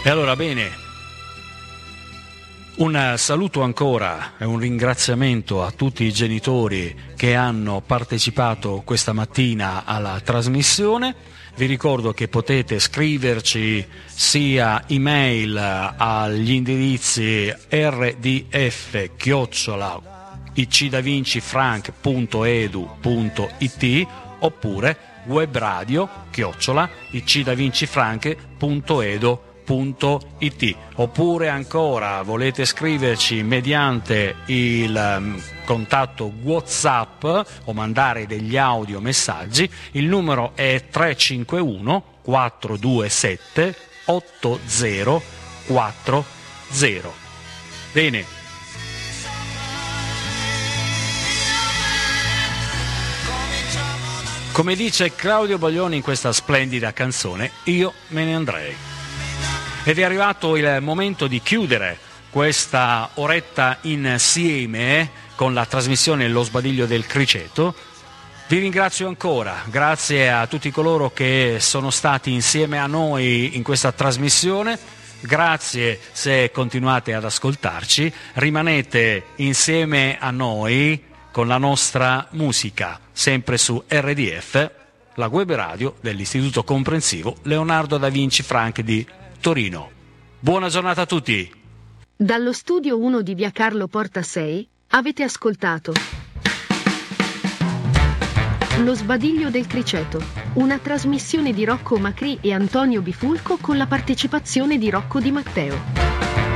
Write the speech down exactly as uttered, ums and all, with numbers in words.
E allora bene, un saluto ancora e un ringraziamento a tutti i genitori che hanno partecipato questa mattina alla trasmissione. Vi ricordo che potete scriverci sia email agli indirizzi r d f chiocciola i c davinci frank punto e d u punto i t oppure webradio chiocciola i c davinci frank punto e d u punto i t, oppure ancora volete scriverci mediante il um, contatto WhatsApp o mandare degli audio messaggi. Il numero è tre cinque uno quattro due sette otto zero quattro zero. Bene. Come dice Claudio Baglioni in questa splendida canzone, io me ne andrei. Ed è arrivato il momento di chiudere questa oretta insieme con la trasmissione Lo Sbadiglio del Criceto. Vi ringrazio ancora, grazie a tutti coloro che sono stati insieme a noi in questa trasmissione. Grazie se continuate ad ascoltarci, rimanete insieme a noi con la nostra musica, sempre su R D F, la web radio dell'Istituto Comprensivo Leonardo da Vinci Frank di Torino. Buona giornata a tutti. Dallo studio uno di via Carlo Porta sei avete ascoltato Lo Sbadiglio del Criceto, una trasmissione di Rocco Macri e Antonio Bifulco con la partecipazione di Rocco Di Matteo.